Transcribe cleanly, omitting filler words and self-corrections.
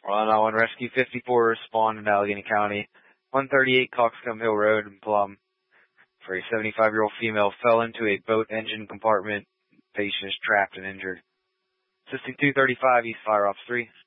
191 Rescue 54 respond in Allegheny County, 138 Coxcomb Hill Road in Plum, for a 75-year-old female fell into a boat engine compartment. Patient is trapped and injured. Assisting 235 East Fire Ops 3.